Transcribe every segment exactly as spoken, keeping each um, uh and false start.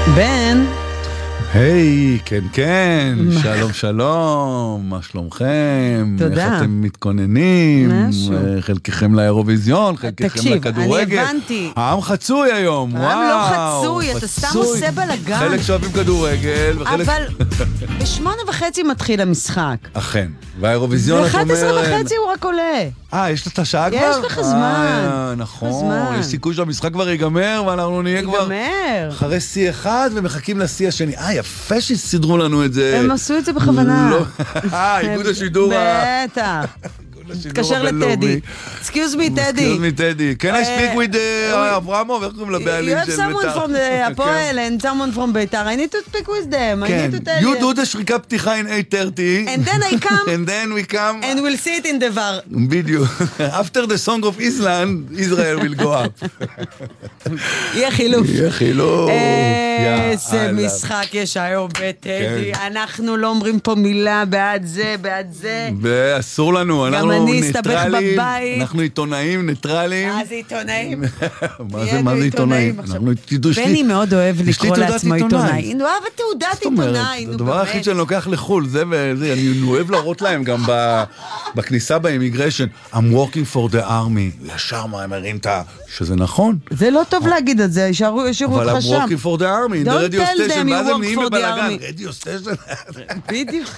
בן. היי, כן, כן, שלום, שלום, מה שלומכם? תודה. איך אתם מתכוננים? משהו. חלקכם לאירוויזיון, חלקכם תקשיב, לכדורגל. אני הבנתי. העם חצוי היום, וואו. העם לא חצוי, אתה סתם עושה בלגן. חלק שאוהבים כדורגל, וחלק... אבל בשמונה וחצי מתחיל המשחק. אכן, והאירוויזיון, את ב-אחת עשרה אומרת... וחצי הוא רק עולה. אה, יש את השעה כבר? יש לך זמן. אה, נכון, זמן. יש סיכוי שהמשחק כבר ייגמר, ואנחנו נהיה כבר... ייגמר. אחרי סי אחד, ומחכים לסי השני. אה, יפה שסידרו לנו את זה. הם עשו את זה בכוונה. לא. אה, איגוד השידור ה... בטח. תקשר לטדי. Excuse me, טדי. Excuse me, טדי. Can I speak with אברמוב? איך קוראים לבעלים של בית"ר? You have someone from the הפועל and someone from בית"ר. I need to speak with them. I כן. need to tell You you. do the שריקה פתיחה in eight thirty. And then I come. And then we come. And we'll see it in the var. בדיוק. After the song of Island, Israel will go up. יהיה חילוף. יהיה חילוף. איזה משחק יש היום בטדי. אנחנו לא אומרים פה מילה בעד זה, בעד זה. ואסור לנו, אנחנו אני אסתבך ניטרלים, בבית. אנחנו עיתונאים, ניטרלים. מה זה עיתונאים? מה זה, מה זה עיתונאים? אנחנו תדעו שלי. בני מאוד אוהב לקרוא לעצמו עיתונאי. הוא אוהב תעודת עיתונאי. הדבר הכי שאני לוקח לחול, זה וזה, אני אוהב להראות להם גם בכניסה באימיגרשן, I'm working for the army. ישר מה הם מראים את ה... שזה נכון. זה לא טוב להגיד את זה, ישארו אותך שם. אבל I'm working for the army, the radio station, ואז הם נהיים בבלגן. רדיו סטיישן. בדיוק.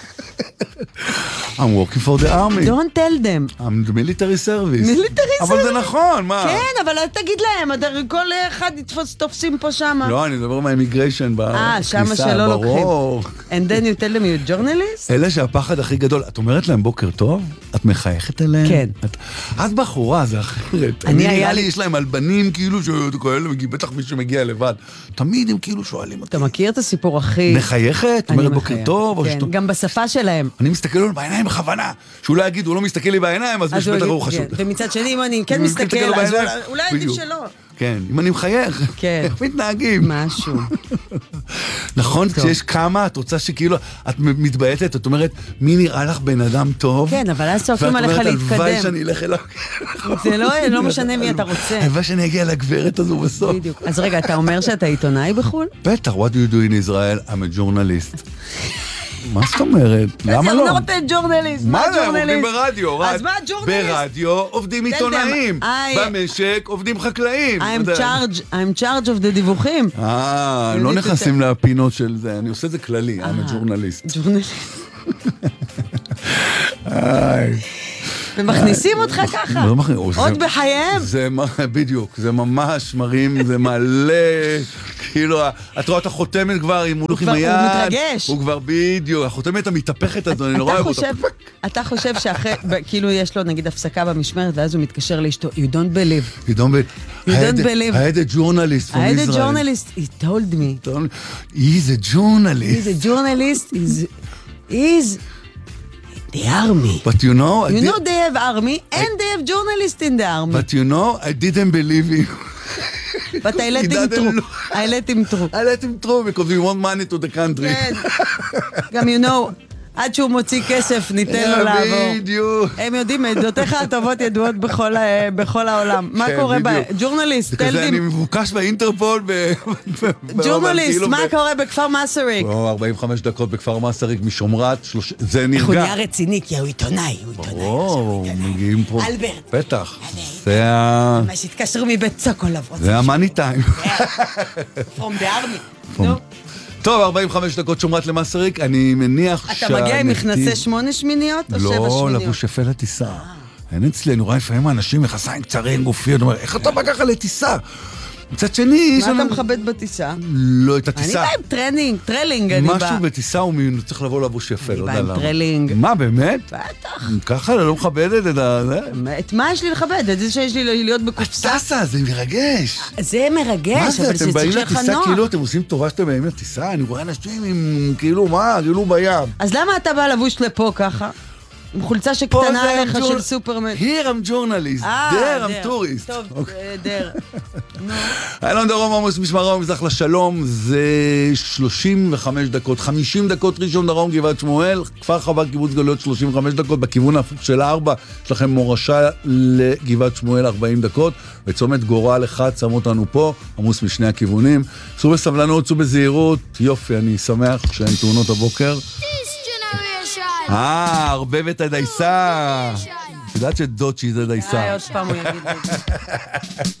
I'm working for the army. Don't tell them. I'm the military service. military אבל service. זה נכון, מה? כן, אבל אל תגיד להם, כל אחד יתפוס תופסים פה שמה. לא, אני מדבר מהאימיגריישן בכניסה, אה, שמה שלא לוקחים. And then you tell them you're journalist? אלה שהפחד הכי גדול, את אומרת להם בוקר טוב? את מחייכת אליהם? כן. את בחורה, זה אחרת. אני נראה לי, יש להם אלבנים כאילו שכאלה, בטח מי שמגיע לבד. תמיד הם כאילו שואלים אותי. אתה מכיר את הסיפור הכי... מחייכת? אומרת בוקר טוב? כן, גם בשפה שלהם. אני מסתכל לו בעיניים בכוונה. שהוא לא יגיד, הוא לא מסתכל לי בעיניים, אז בטח הוא חשוב. ומצד שני, אם אני כן מסתכל, אז אולי עדיף שלא. כן, אם אני מחייך, איך מתנהגים? משהו. נכון, כשיש כמה, את רוצה שכאילו, את מתבייתת, את אומרת, מי נראה לך בן אדם טוב? כן, אבל אז צועקים עליך להתקדם. ואת אומרת, הלוואי שאני אלך אליו. זה לא משנה מי אתה רוצה. הלוואי שאני אגיע לגברת הזו בסוף. בדיוק. אז רגע, אתה אומר שאתה עיתונאי בחו"ל? בטח, what do you do in Israel? I'm a journalist. מה זאת אומרת? למה לא? זה לא ג'ורנליסט. מה זה? עובדים ברדיו. אז מה ג'ורנליסט? ברדיו עובדים עיתונאים. במשק עובדים חקלאים. I'm charge, I'm charge of the דיווחים. אה, לא נכנסים לפינות של זה. אני עושה את זה כללי. I'm a journalist. ג'ורנליסט. איי. ומכניסים אותך ככה, עוד בחייהם. זה בדיוק, זה ממש מרים, זה מלא, כאילו, את רואה את החותמת כבר, אם הוא הולך עם היד, הוא מתרגש. הוא כבר בדיוק, החותמת המתהפכת הזו, אני לא רואה אותו. אתה חושב שאחרי, כאילו יש לו נגיד הפסקה במשמרת, ואז הוא מתקשר לאשתו, you don't believe. You don't believe. You don't believe. I had a journalist from Israel. I had a journalist, he told me. He's a journalist. He's a journalist, he's, he's, the army. But you know... You know they have army and they have journalists in the army. But you know, I didn't believe him. But I let him through. I let him through. I let him through because we want money to the country. כן. גם you know... עד שהוא מוציא כסף, ניתן לו לעבור. בדיוק. הם יודעים, עדותיך הטובות ידועות בכל העולם. מה קורה ב... ג'ורנליסט, תל דים. אני מבוקש באינטרפול ב... ג'ורנליסט, מה קורה בכפר מסריק? ארבעים וחמש דקות בכפר מסריק משומרת, זה נרגע. הוא נהיה רציני, כי הוא עיתונאי, הוא עיתונאי. או, מגיעים פה. אלברט. בטח. זה ה... מה שהתקשרו מבית סוקולוב. זה המאני טיים. From the army. נו. טוב, ארבעים וחמש דקות שומרת למסריק, אני מניח אתה מגיע עם מכנסי שמונה שמיניות או שבע שמיניות? לא, לבוש יפה לטיסה. אין אצלי, אני רואה לפעמים אנשים מכסיים קצרים גופי, אני אומר, איך אתה בא ככה לטיסה? מצד שני... מה אתה מכבד בטיסה? לא, את הטיסה. אני בא עם טרנינג, טרלינג אני בא. משהו בטיסה הוא צריך לבוא לבוש יפה, לא יודע למה. אני בא עם טרלינג. מה, באמת? בטח. ככה, אני לא מכבדת את זה. את מה יש לי לכבד? את זה שיש לי להיות בקופסה? הטסה, זה מרגש. זה מרגש, אבל זה צריך באים שלך לטיסה, נוח. כאילו אתם עושים טובה שאתם באים לטיסה, אני רואה אנשים עם, כאילו, מה, כאילו בים. אז למה אתה בא לבוש לפה ככה? עם חולצה שקטנה עליך של סופרמן. Here I'm journalist, there I'm tourist. טוב, דר. איילון דרום, עמוס משמר מזרח לשלום, זה שלושים וחמש דקות, חמישים דקות ראשון דרום, גבעת שמואל, כפר חב"ד קיבוץ גלויות שלושים וחמש דקות, בכיוון ההפוך של הארבע, יש לכם מורשה לגבעת שמואל ארבעים דקות, וצומת גורל אחד שם אותנו פה, עמוס משני הכיוונים. צאו בסבלנות, צאו בזהירות, יופי, אני שמח שאין תאונות הבוקר. אה, ערבבת הדייסה. את יודעת שדוצ'י זה דייסה. אה, עוד פעם הוא יגיד את זה.